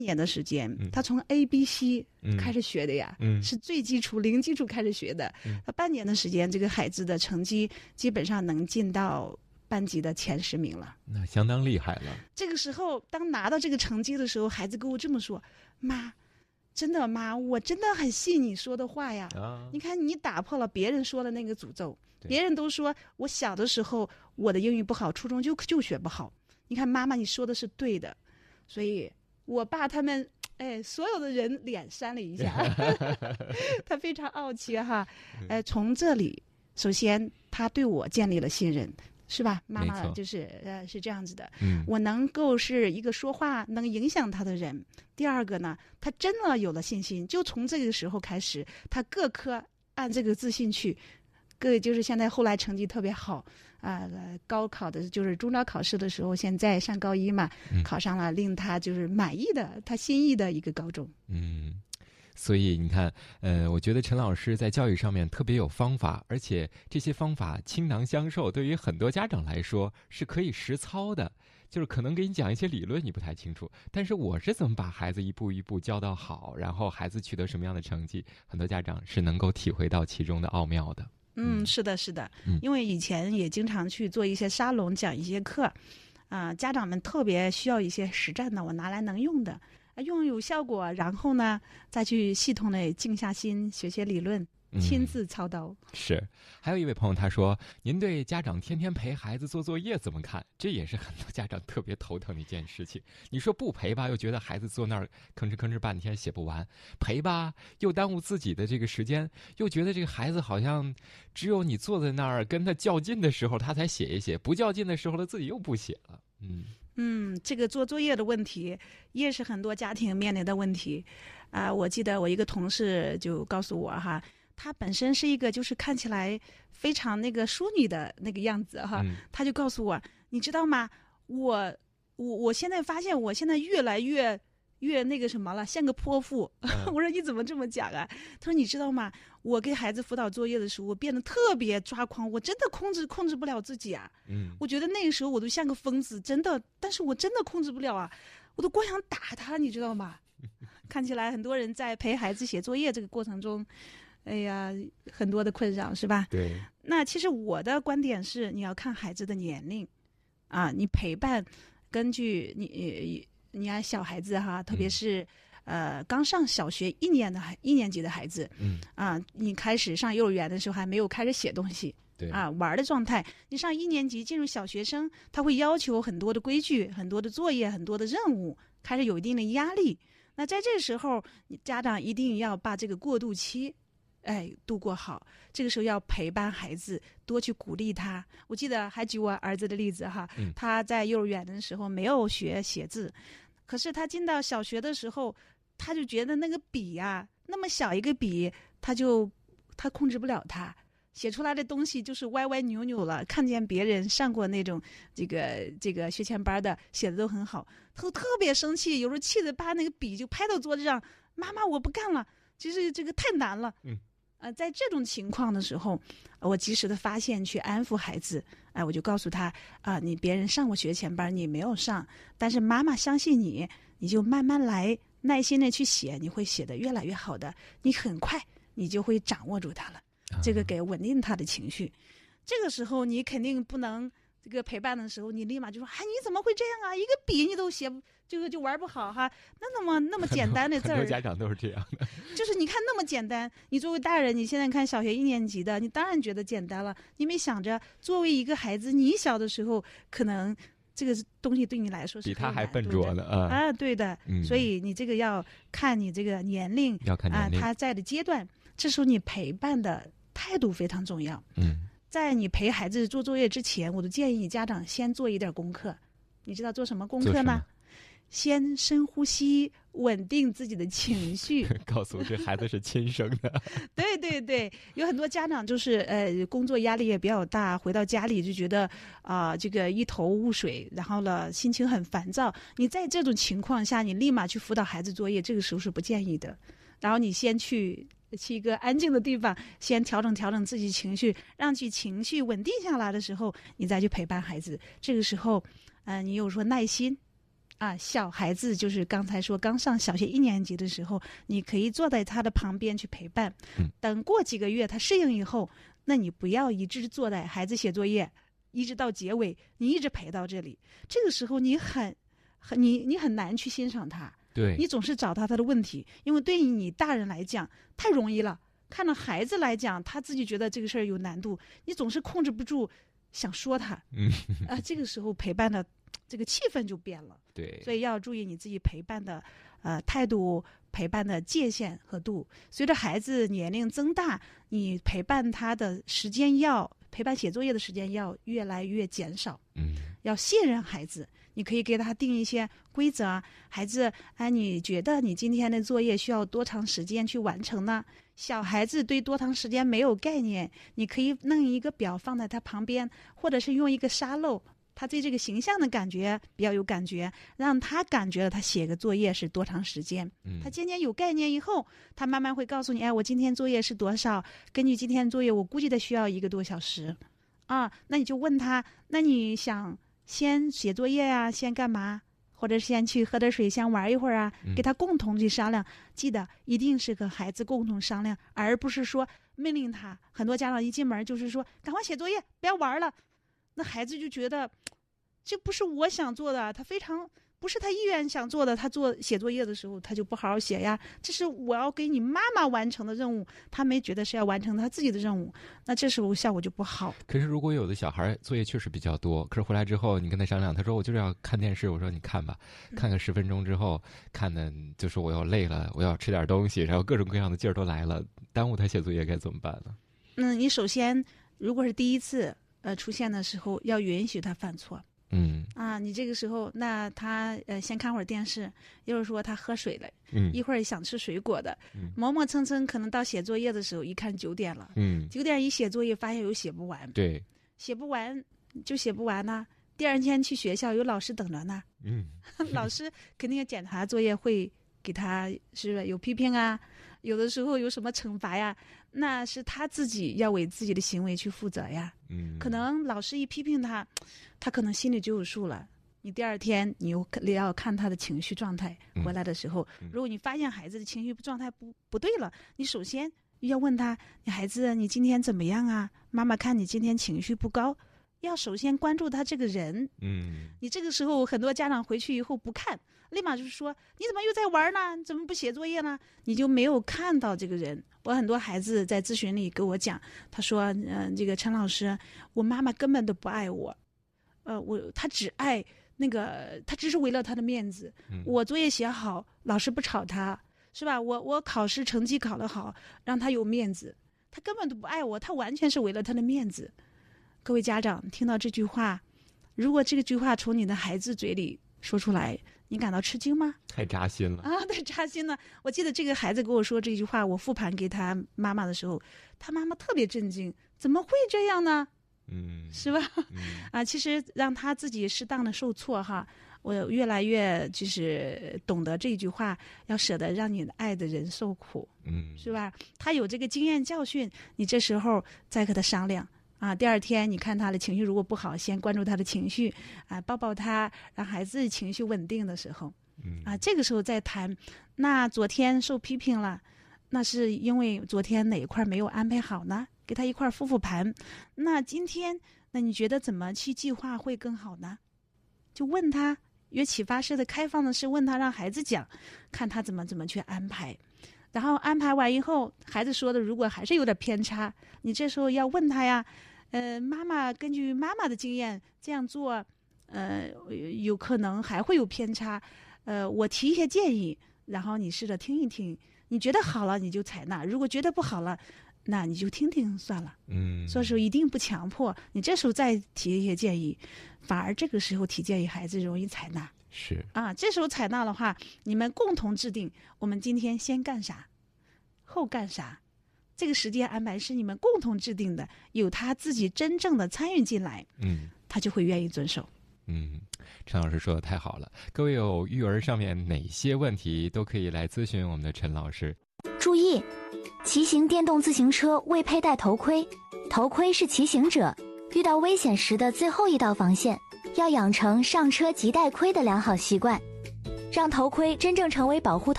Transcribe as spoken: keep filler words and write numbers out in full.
年的时间， 嗯、 他从 A B C 开始学的呀， 嗯、 是最基础零基础开始学的。 嗯、 他半年的时间，这个孩子的成绩基本上能进到班级的前十名了， 那相当厉害了。 这个时候，当拿到这个成绩的时候，孩子跟我这么说：“妈，真的妈，我真的很信你说的话呀！ 啊、 你看，你打破了别人说的那个诅咒。别人都说我小的时候我的英语不好，初中就就学不好。你看，妈妈你说的是对的。”所以我爸他们，哎，所有的人脸扇了一下，他非常傲气哈。呃，从这里，首先他对我建立了信任。是吧？妈妈就是呃是这样子的， 嗯， 我能够是一个说话能影响他的人。第二个呢，他真的有了信心，就从这个时候开始，他各科按这个自信去，各就是现在后来成绩特别好啊、呃，高考的就是中招考试的时候，现在上高一嘛， 嗯、 考上了令他就是满意的，他心仪的一个高中。 嗯。所以你看，呃，我觉得陈老师在教育上面特别有方法，而且这些方法倾囊相授，对于很多家长来说是可以实操的。就是可能给你讲一些理论你不太清楚，但是我是怎么把孩子一步一步教到好，然后孩子取得什么样的成绩，很多家长是能够体会到其中的奥妙的。 嗯，是的，是的， 嗯， 因为以前也经常去做一些沙龙，讲一些课，啊、呃，家长们特别需要一些实战的，我拿来能用的。用有效果，然后呢，再去系统的静下心学些理论，亲自操刀。 嗯、是，还有一位朋友他说：“您对家长天天陪孩子做作业怎么看？”这也是很多家长特别头疼的一件事情。你说不陪吧，又觉得孩子坐那儿吭哧吭哧半天写不完；陪吧，又耽误自己的这个时间，又觉得这个孩子好像只有你坐在那儿跟他较劲的时候，他才写一写；不较劲的时候，他自己又不写了。嗯。 嗯，这个做作业的问题也是很多家庭面临的问题啊、呃。我记得我一个同事就告诉我哈，她本身是一个就是看起来非常那个淑女的那个样子哈，她、嗯、就告诉我，你知道吗？我我我现在发现我现在越来越越那个什么了，像个泼妇。嗯、我说你怎么这么讲啊？他说你知道吗？我给孩子辅导作业的时候，我变得特别抓狂，我真的控制控制不了自己啊。 嗯， 我觉得那个时候我都像个疯子，真的，但是我真的控制不了啊，我都光想打他，你知道吗？看起来很多人在陪孩子写作业这个过程中，哎呀，很多的困扰是吧？ 对。 那其实我的观点是，你要看孩子的年龄啊，你陪伴，根据你。你看小孩子哈，特别是、嗯、呃刚上小学一年的孩一年级的孩子， 嗯啊，你开始上幼儿园的时候还没有开始写东西， 对啊玩的状态。你上一年级进入小学生，他会要求很多的规矩、很多的作业、很多的任务，开始有一定的压力。那在这时候，家长一定要把这个过渡期。哎，度过好，这个时候要陪伴孩子，多去鼓励他。我记得还举我儿子的例子哈， 嗯、 他在幼儿园的时候没有学写字，可是他进到小学的时候，他就觉得那个笔呀、啊，那么小一个笔，他就他控制不了他，写出来的东西就是歪歪扭扭了。看见别人上过那种这个这个学前班的，写的都很好，他特别生气，有时候气得把那个笔就拍到桌子上，妈妈我不干了，其实这个太难了。 嗯。 呃，在这种情况的时候，我及时的发现，去安抚孩子。哎、呃，我就告诉他啊、呃，你别人上过学前班，你没有上，但是妈妈相信你，你就慢慢来，耐心的去写，你会写得越来越好的。你很快，你就会掌握住它了。这个给稳定他的情绪。嗯、这个时候，你肯定不能这个陪伴的时候，你立马就说：“哎，你怎么会这样啊？一个笔你都写，这个就玩不好哈。那那么那么简单的字儿， 很多家长都是这样的。 就是你看那么简单，你作为大人，你现在看小学一年级的，你当然觉得简单了。你没想着，作为一个孩子，你小的时候可能这个东西对你来说是比他还笨拙的啊啊，对的。 嗯、 所以你这个要看你这个年龄， 要看年龄啊，他在的阶段，这时候你陪伴的态度非常重要。 嗯。 在你陪孩子做作业之前，我都建议家长先做一点功课。你知道做什么功课吗？先深呼吸，稳定自己的情绪。 告诉我这孩子是亲生的。 对对对，有很多家长就是呃工作压力也比较大，回到家里就觉得啊、呃、这个一头雾水，然后呢心情很烦躁。你在这种情况下，你立马去辅导孩子作业，这个时候是不建议的。然后你先去。去一个安静的地方，先调整调整自己情绪，让其情绪稳定下来的时候，你再去陪伴孩子。这个时候，呃，你有说耐心， 啊，小孩子就是刚才说刚上小学一年级的时候，你可以坐在他的旁边去陪伴。 嗯， 等过几个月他适应以后，那你不要一直坐在孩子写作业，一直到结尾，你一直陪到这里。这个时候你很很你你很难去欣赏他。 对， 你总是找到他的问题，因为对于你大人来讲太容易了，看到孩子来讲，他自己觉得这个事儿有难度，你总是控制不住想说他。 嗯啊，这个时候陪伴的这个气氛就变了。 对， 所以要注意你自己陪伴的呃态度、陪伴的界限和度。随着孩子年龄增大，你陪伴他的时间要陪伴写作业的时间要越来越减少。 嗯， 要信任孩子，你可以给他定一些规则。孩子，哎，你觉得你今天的作业需要多长时间去完成呢？小孩子对多长时间没有概念，你可以弄一个表放在他旁边，或者是用一个沙漏，他对这个形象的感觉比较有感觉，让他感觉了他写个作业是多长时间。 嗯， 他渐渐有概念以后，他慢慢会告诉你，哎，我今天作业是多少？根据今天作业，我估计得需要一个多小时。啊，那你就问他，那你想先写作业呀、啊，先干嘛？或者先去喝点水，先玩一会儿啊？给他共同去商量。嗯、记得一定是和孩子共同商量，而不是说命令他。很多家长一进门就是说，赶快写作业，不要玩了。那孩子就觉得这不是我想做的，他非常不是他意愿想做的。他做写作业的时候，他就不好好写呀，这是我要给你妈妈完成的任务，他没觉得是要完成他自己的任务，那这时候效果就不好。 可是如果有的小孩作业确实比较多，可是回来之后你跟他商量，他说我就是要看电视，我说你看吧，看个十分钟之后，看的就说我要累了，我要吃点东西，然后各种各样的劲儿都来了，耽误他写作业该怎么办呢？ 嗯，你首先如果是第一次呃出现的时候，要允许他犯错。 嗯啊，你这个时候，那他呃先看会儿电视，一会儿说他喝水了， 嗯， 一会儿想吃水果的， 嗯， 磨磨蹭蹭，可能到写作业的时候，一看九点了， 嗯， 九点一写作业，发现有写不完， 对， 写不完就写不完呢。第二天去学校有老师等着呢， 嗯， 老师肯定要检查作业，会给他是不是有批评啊？有的时候有什么惩罚呀？那是他自己要为自己的行为去负责呀。 嗯， 可能老师一批评他，他可能心里就有数了。你第二天你又要看他的情绪状态，回来的时候， 嗯、 如果你发现孩子的情绪状态不不对了，你首先要问他：你孩子，你今天怎么样啊？妈妈看你今天情绪不高，要首先关注他这个人。 嗯， 你这个时候很多家长回去以后不看，立马就是说你怎么又在玩呢？你怎么不写作业呢？你就没有看到这个人。我很多孩子在咨询里跟我讲，他说：“嗯、呃，这个陈老师，我妈妈根本都不爱我，呃，我她只爱那个，她只是为了她的面子。 嗯、 我作业写好，老师不吵她，是吧？我我考试成绩考得好，让她有面子。她根本都不爱我，她完全是为了她的面子。”各位家长听到这句话，如果这个句话从你的孩子嘴里说出来，你感到吃惊吗？ 太扎心了啊！太扎心了。我记得这个孩子跟我说这句话，我复盘给他妈妈的时候，他妈妈特别震惊，怎么会这样呢？ 嗯， 是吧？ 嗯、 啊，其实让他自己适当的受挫哈，我越来越就是懂得这句话，要舍得让你爱的人受苦， 嗯， 是吧？他有这个经验教训，你这时候再和他商量。啊，第二天你看他的情绪如果不好，先关注他的情绪，啊，抱抱他，让孩子情绪稳定的时候， 嗯， 啊，这个时候再谈。那昨天受批评了，那是因为昨天哪一块没有安排好呢？给他一块复复盘。那今天，那你觉得怎么去计划会更好呢？就问他，约启发式的、开放的是问他，让孩子讲，看他怎么怎么去安排。然后安排完以后，孩子说的如果还是有点偏差，你这时候要问他呀。呃，妈妈根据妈妈的经验这样做，呃，有可能还会有偏差，呃，我提一些建议，然后你试着听一听，你觉得好了你就采纳，如果觉得不好了，那你就听听算了。 嗯，所以说一定不强迫，你这时候再提一些建议，反而这个时候提建议孩子容易采纳。 是啊，这时候采纳的话，你们共同制定，我们今天先干啥，后干啥。这个时间安排是你们共同制定的，有他自己真正的参与进来， 嗯， 他就会愿意遵守。 嗯，陈老师说的太好了，各位有育儿上面哪些问题都可以来咨询我们的陈老师。 注意，骑行电动自行车未佩戴头盔，头盔是骑行者遇到危险时的最后一道防线，要养成上车即戴盔的良好习惯。 让头盔真正成为保护